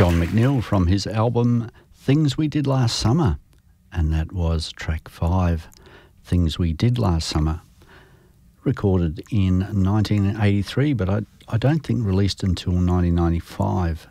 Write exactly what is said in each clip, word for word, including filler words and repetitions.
John McNeil from his album Things We Did Last Summer, and that was track five, Things We Did Last Summer, recorded in nineteen eighty-three, but I, I don't think released until nineteen ninety-five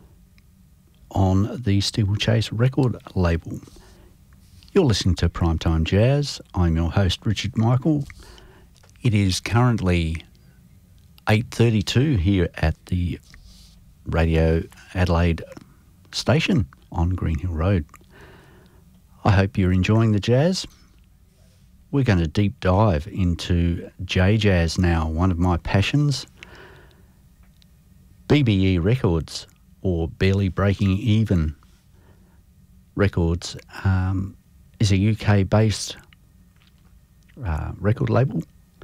on the Steeplechase record label. You're listening to Primetime Jazz. I'm your host, Richard Michael. It is currently eight thirty-two here at the Radio Adelaide station on Green Hill Road. I hope you're enjoying the jazz. We're going to deep dive into J-Jazz now, one of my passions. B B E Records, or Barely Breaking Even Records, um, is a U K-based uh, record label.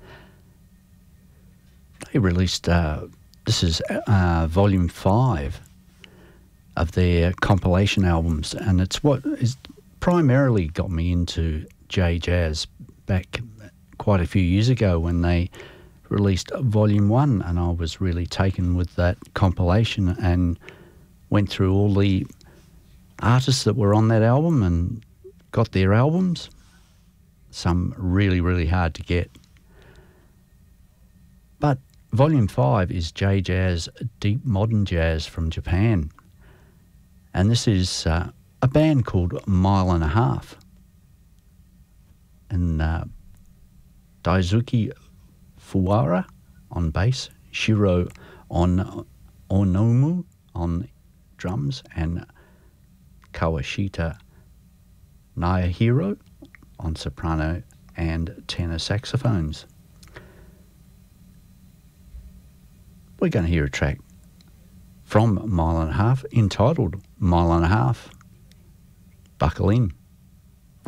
They released, uh, this is uh, volume five of their compilation albums, and it's what is primarily got me into J-Jazz back quite a few years ago when they released volume one, and I was really taken with that compilation and went through all the artists that were on that album and got their albums, some really, really hard to get. But Volume five is J-Jazz, Deep Modern Jazz from Japan. And this is uh, a band called Mile and a Half. And uh, Daisuke Fuwara on bass, Shiro on Onomu on drums, and Kawashita Naohiro on soprano and tenor saxophones. We're going to hear a track from Mile and a Half entitled Mile and a Half. Buckle in.